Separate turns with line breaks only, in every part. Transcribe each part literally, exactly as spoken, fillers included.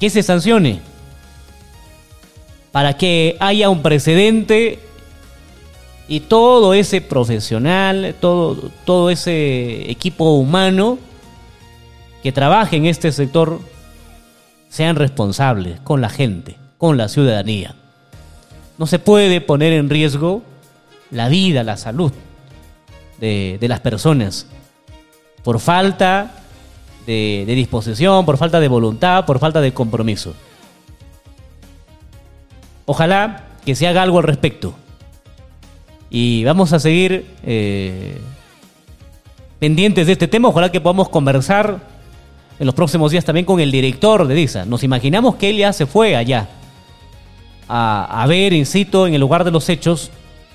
que se sancione, para que haya un precedente y todo ese profesional, todo, todo ese equipo humano que trabaje en este sector sean responsables con la gente, con la ciudadanía. No se puede poner en riesgo la vida, la salud de, de las personas por falta de, de disposición, por falta de voluntad, por falta de compromiso. Ojalá que se haga algo al respecto. Y vamos a seguir eh, pendientes de este tema. Ojalá que podamos conversar en los próximos días también con el director de DISA. Nos imaginamos que él ya se fue allá a, a ver, in situ, en el lugar de los hechos,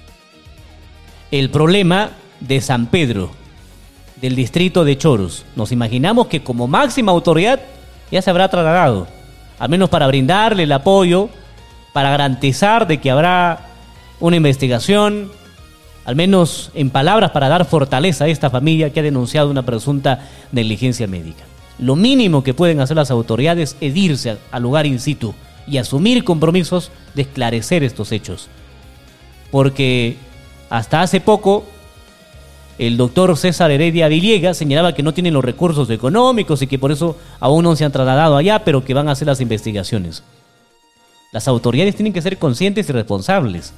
el problema de San Pedro, del distrito de Choros. Nos imaginamos que como máxima autoridad ya se habrá trasladado, al menos para brindarle el apoyo, para garantizar de que habrá una investigación, al menos en palabras, para dar fortaleza a esta familia que ha denunciado una presunta negligencia médica. Lo mínimo que pueden hacer las autoridades es irse al lugar in situ y asumir compromisos de esclarecer estos hechos. Porque hasta hace poco el doctor César Heredia Villegas señalaba que no tienen los recursos económicos y que por eso aún no se han trasladado allá, pero que van a hacer las investigaciones. Las autoridades tienen que ser conscientes y responsables.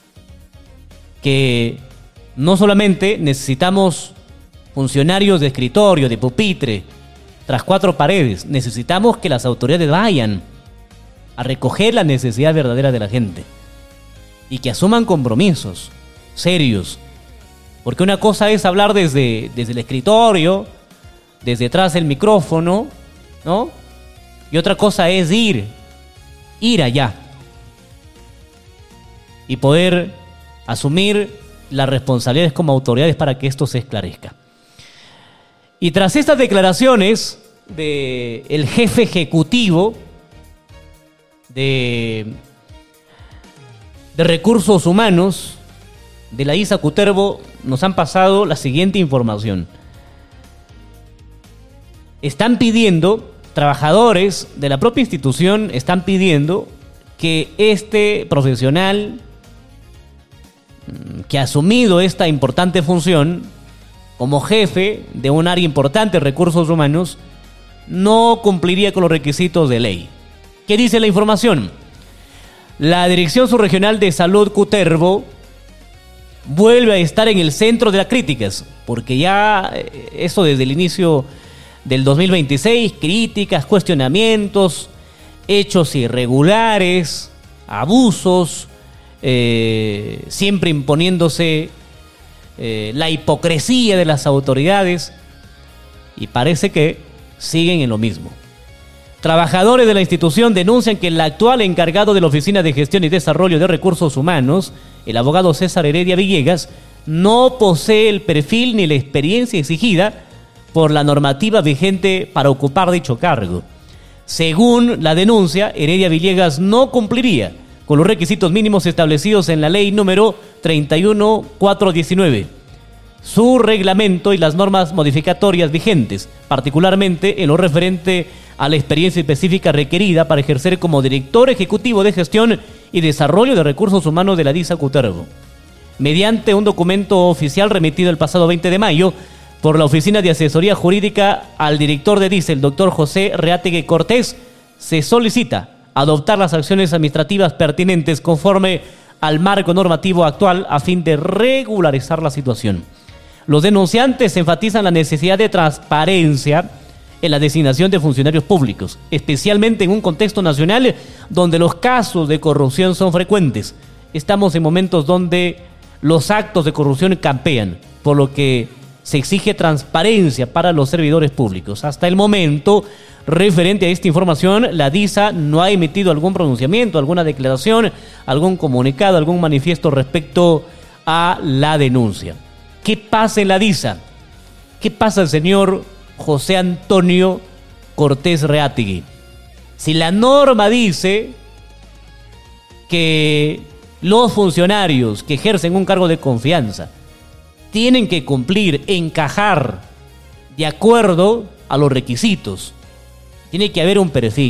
Que no solamente necesitamos funcionarios de escritorio, de pupitre, tras cuatro paredes, necesitamos que las autoridades vayan a recoger la necesidad verdadera de la gente y que asuman compromisos serios, porque una cosa es hablar desde, desde el escritorio, desde detrás del micrófono, ¿no? Y otra cosa es ir, ir allá y poder asumir las responsabilidades como autoridades para que esto se esclarezca. Y tras estas declaraciones del jefe ejecutivo de, de recursos humanos de la DISA Cutervo, nos han pasado la siguiente información. Están pidiendo, trabajadores de la propia institución están pidiendo que este profesional que ha asumido esta importante función como jefe de un área importante de recursos humanos no cumpliría con los requisitos de ley. ¿Qué dice la información? La Dirección Subregional de Salud Cutervo vuelve a estar en el centro de las críticas, porque ya eso desde el inicio del dos mil veintiséis, críticas, cuestionamientos, hechos irregulares, abusos, eh, siempre imponiéndose eh, la hipocresía de las autoridades, y parece que siguen en lo mismo. Trabajadores de la institución denuncian que el actual encargado de la Oficina de Gestión y Desarrollo de Recursos Humanos, el abogado César Heredia Villegas, no posee el perfil ni la experiencia exigida por la normativa vigente para ocupar dicho cargo. Según la denuncia, Heredia Villegas no cumpliría con los requisitos mínimos establecidos en la ley número treinta y uno mil cuatrocientos diecinueve, su reglamento y las normas modificatorias vigentes, particularmente en lo referente a la experiencia específica requerida para ejercer como director ejecutivo de gestión y desarrollo de recursos humanos de la DISA Cutervo. Mediante un documento oficial remitido el pasado veinte de mayo por la Oficina de Asesoría Jurídica al director de DISA, el doctor José Reátegui Cortés, se solicita adoptar las acciones administrativas pertinentes conforme al marco normativo actual a fin de regularizar la situación. Los denunciantes enfatizan la necesidad de transparencia en la designación de funcionarios públicos, especialmente en un contexto nacional donde los casos de corrupción son frecuentes. Estamos en momentos donde los actos de corrupción campean, por lo que se exige transparencia para los servidores públicos. Hasta el momento, referente a esta información, la DISA no ha emitido algún pronunciamiento, alguna declaración, algún comunicado, algún manifiesto respecto a la denuncia. ¿Qué pasa en la DISA? ¿Qué pasa el señor José Antonio Cortés Reátegui? Si la norma dice que los funcionarios que ejercen un cargo de confianza tienen que cumplir, encajar de acuerdo a los requisitos, tiene que haber un perfil.